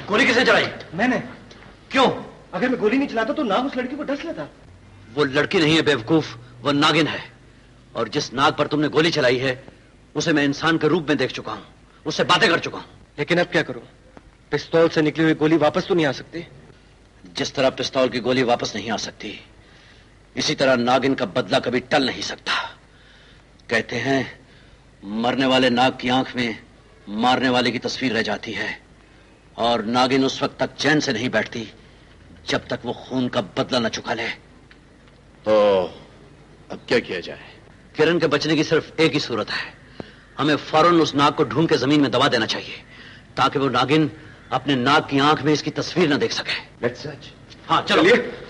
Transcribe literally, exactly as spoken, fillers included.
गोली किसने चलाई? मैंने। क्यों? अगर मैं गोली नहीं चलाता तो नाग उस लड़की को डस लेता। वो लड़की नहीं है बेवकूफ, वो नागिन है। और जिस नाग पर तुमने गोली चलाई है उसे मैं इंसान के रूप में देख चुका हूं, उससे बातें कर चुका हूं। लेकिन अब क्या करूं? पिस्तौल से निकली हुई गोली वापस तो नहीं आ सकती। जिस तरह पिस्तौल की गोली वापस नहीं आ सकती, इसी तरह नागिन का बदला कभी टल नहीं सकता। कहते हैं मरने वाले नाग की आंख में मारने वाले की तस्वीर रह जाती है, और नागिन उस वक्त तक चैन से नहीं बैठती जब तक वो खून का बदला न चुका ले। तो अब क्या किया जाए? किरण के बचने की सिर्फ एक ही सूरत है। हमें फौरन उस नाग को ढूंढ के जमीन में दबा देना चाहिए ताकि वो नागिन अपने नाग की आंख में इसकी तस्वीर न देख सके। Let's search. हाँ चलो।